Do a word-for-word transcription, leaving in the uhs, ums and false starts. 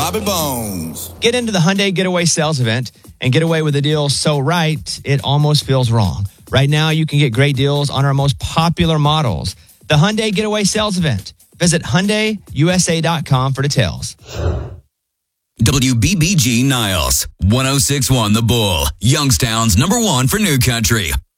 Bobby Bones. Get into the Hyundai Getaway Sales Event and get away with a deal so right, it almost feels wrong. Right now, you can get great deals on our most popular models. The Hyundai Getaway Sales Event. Visit Hyundai U S A dot com for details. W B B G Niles, one oh six point one The Bull, Youngstown's number one for New Country.